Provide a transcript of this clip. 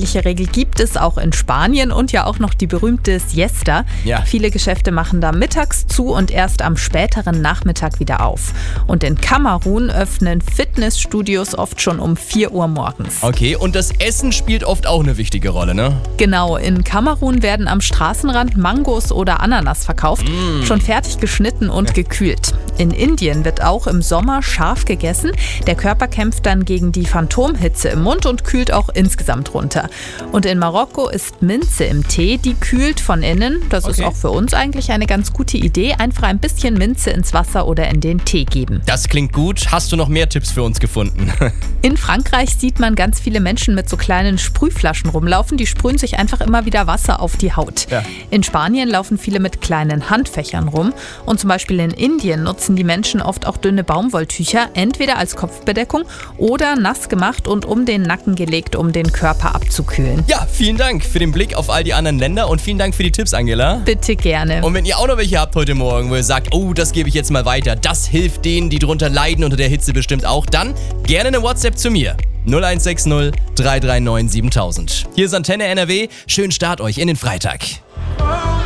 ähnliche Regel gibt es auch in Spanien und ja auch noch die berühmte Siesta. Ja. Viele Geschäfte machen da mittags zu und erst am späteren Nachmittag wieder auf. Und in Kamerun öffnen Fitnessstudios oft schon um 4 Uhr morgens. Okay, und das Essen spielt oft auch eine wichtige Rolle, ne? Genau, in Kamerun werden am Straßenrand Mangos oder Ananas verkauft, schon fertig geschnitten und gekühlt. In Indien wird auch im Sommer scharf gegessen. Der Körper kämpft dann gegen die Phantomhitze im Mund und kühlt auch insgesamt runter. Und in Marokko ist Minze im Tee, die kühlt von innen. Das ist auch für uns eigentlich eine ganz gute Idee. Einfach ein bisschen Minze ins Wasser oder in den Tee geben. Das klingt gut. Hast du noch mehr Tipps für uns gefunden? In Frankreich sieht man ganz viele Menschen mit so kleinen Sprühflaschen rumlaufen. Die sprühen sich einfach immer wieder Wasser auf die Haut. Ja. In Spanien laufen viele mit kleinen Handfächern rum. Und zum Beispiel in Indien nutzen die Menschen oft auch dünne Baumwolltücher, entweder als Kopfbedeckung oder nass gemacht und um den Nacken gelegt, um den Körper abzukühlen. Ja, vielen Dank für den Blick auf all die anderen Länder und vielen Dank für die Tipps, Angela. Bitte gerne. Und wenn ihr auch noch welche habt heute Morgen, wo ihr sagt, oh, das gebe ich jetzt mal weiter, das hilft denen, die drunter leiden unter der Hitze bestimmt auch, dann gerne eine WhatsApp zu mir. 0160 339 7000. Hier ist Antenne NRW. Schönen Start euch in den Freitag.